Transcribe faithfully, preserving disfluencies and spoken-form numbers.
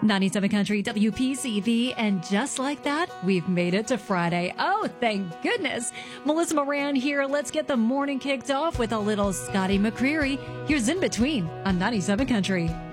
ninety-seven Country W P C V, and just like that, we've made it to Friday. Oh, thank goodness. Melissa Moran here. Let's get the morning kicked off with a little Scotty McCreery. Here's In Between on ninety-seven Country.